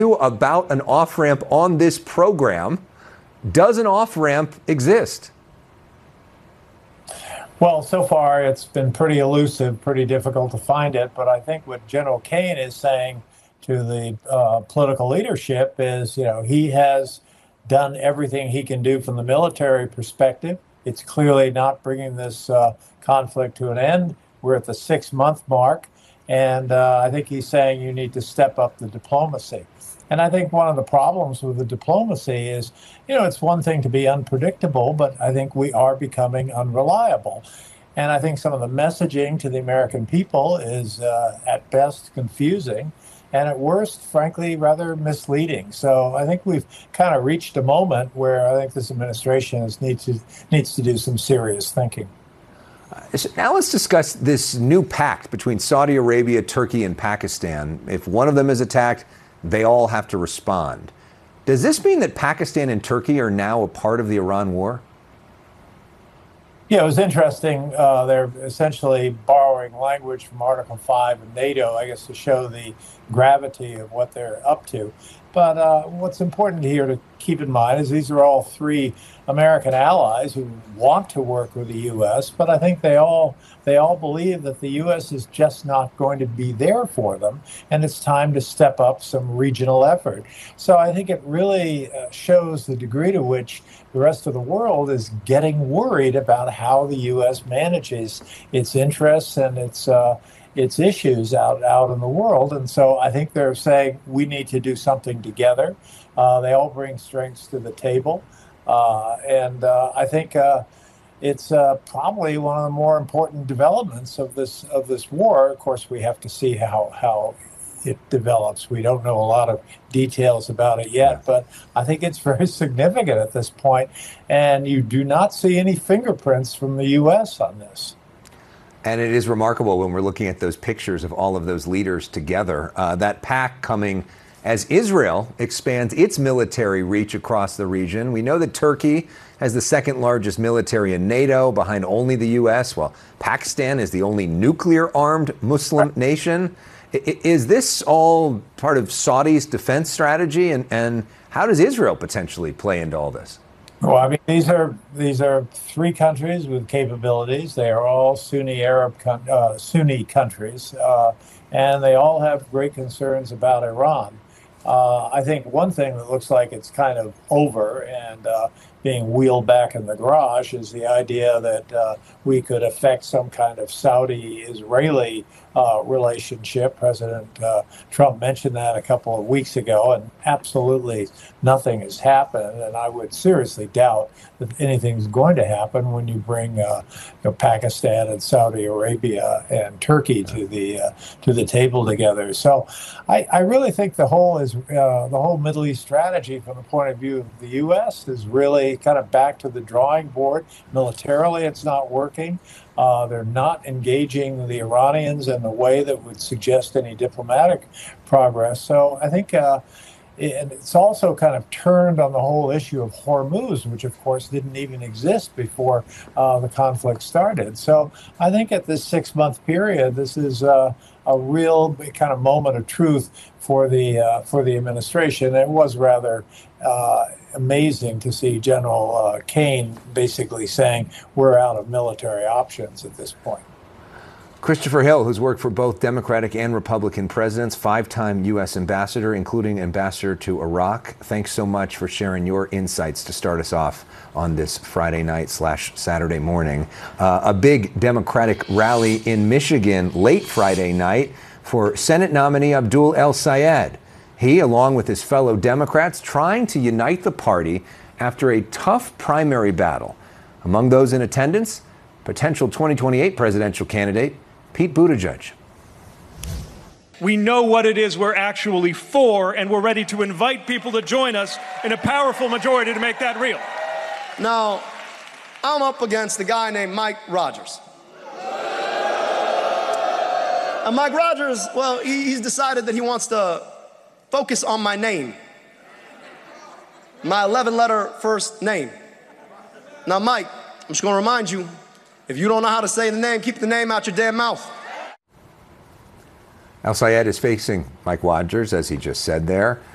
about an off-ramp on this program. Does an off-ramp exist? Well, so far it's been pretty elusive, pretty difficult to find it. But I think what General Kaine is saying to the political leadership is, he has done everything he can do from the military perspective. It's clearly not bringing this conflict to an end. We're at the 6-month mark. And I think he's saying you need to step up the diplomacy. And I think one of the problems with the diplomacy is, it's one thing to be unpredictable, but I think we are becoming unreliable. And I think some of the messaging to the American people is at best confusing and at worst, frankly, rather misleading. So I think we've kind of reached a moment where I think this administration needs to do some serious thinking. Now let's discuss this new pact between Saudi Arabia, Turkey, and Pakistan. If one of them is attacked, they all have to respond. Does this mean that Pakistan and Turkey are now a part of the Iran war? Yeah, it was interesting. They're essentially borrowing language from Article 5 of NATO, I guess, to show the gravity of what they're up to. But what's important here to keep in mind is these are all three American allies who want to work with the U.S., but I think they all believe that the U.S. is just not going to be there for them, and it's time to step up some regional effort. So I think it really shows the degree to which the rest of the world is getting worried about how the U.S. manages its interests and its issues out in the world. And so I think they're saying we need to do something together. They all bring strengths to the table. And I think it's probably one of the more important developments of this war. Of course, we have to see how it develops. We don't know a lot of details about it yet, but I think it's very significant at this point. And you do not see any fingerprints from the U.S. on this. And it is remarkable when we're looking at those pictures of all of those leaders together, that pact coming as Israel expands its military reach across the region. We know that Turkey has the second largest military in NATO, behind only the U.S., while Pakistan is the only nuclear-armed Muslim nation. Is this all part of Saudi's defense strategy? And how does Israel potentially play into all this? Well, I mean, these are three countries with capabilities. They are all Sunni countries, and they all have great concerns about Iran. I think one thing that looks like it's kind of over and being wheeled back in the garage is the idea that we could affect some kind of Saudi-Israeli relationship. President Trump mentioned that a couple of weeks ago, and absolutely nothing has happened. And I would seriously doubt that anything's going to happen when you bring Pakistan and Saudi Arabia and Turkey to the table together. So I really think the whole Middle East strategy, from the point of view of the U.S., is really kind of back to the drawing board. Militarily, it's not working. They're not engaging the Iranians in a way that would suggest any diplomatic progress. So I think it's also kind of turned on the whole issue of Hormuz, which of course didn't even exist before the conflict started. So I think at this 6-month period, this is a real kind of moment of truth for the administration. It was rather amazing to see General Kaine basically saying we're out of military options at this point. Christopher Hill, who's worked for both Democratic and Republican presidents, 5-time U.S. ambassador, including ambassador to Iraq. Thanks so much for sharing your insights to start us off on this Friday night / Saturday morning. A big Democratic rally in Michigan late Friday night for Senate nominee Abdul El-Sayed. He, along with his fellow Democrats, trying to unite the party after a tough primary battle. Among those in attendance, potential 2028 presidential candidate Pete Buttigieg. We know what it is we're actually for, and we're ready to invite people to join us in a powerful majority to make that real. Now, I'm up against a guy named Mike Rogers. And Mike Rogers, well, he's decided that he wants to focus on my name, my 11-letter first name. Now, Mike, I'm just going to remind you, if you don't know how to say the name, keep the name out your damn mouth. El-Sayed is facing Mike Rogers, as he just said there.